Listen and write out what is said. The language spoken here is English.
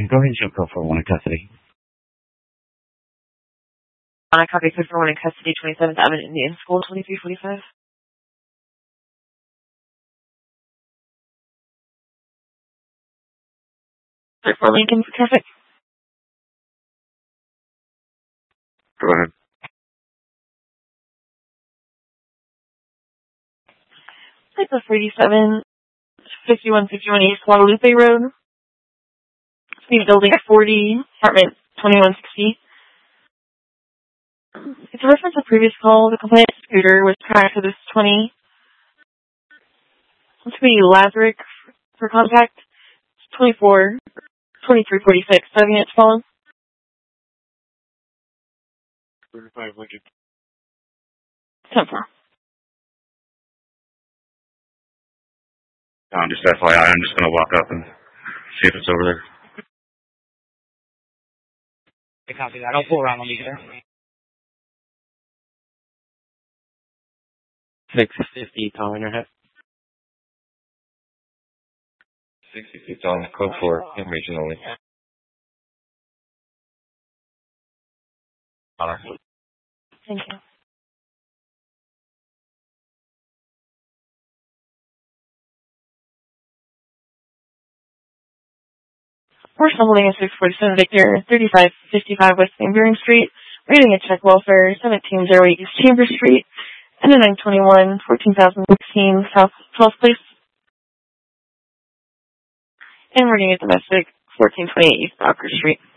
Go ahead and show code 41 in custody. On a copy code 41 in custody, 27th Avenue Indian School, 2345. For Lincoln for traffic. Go ahead. Type of 47, 5151 East Guadalupe Road. Speed building 40, apartment 2160. It's a reference to previous call. The complainant scooter was tracked to this 20. It's going to be Lazarick for contact. It's 2346. 7 minutes followed. 35 Lincoln. 10-4. Just FYI, I'm just going to walk up and see if it's over there. I copy that. I'll pull around on you there. 650 tall in your head. 60 feet tall, code 4, in region only. Thank you. We're stumbling at 647 Victor, 3555 West Van Buren Street. We're getting a check welfare, 1708 East Chambers Street, and a 921, 14,016 South 12th Place. And we're getting a domestic, 1428 East Bowker Street.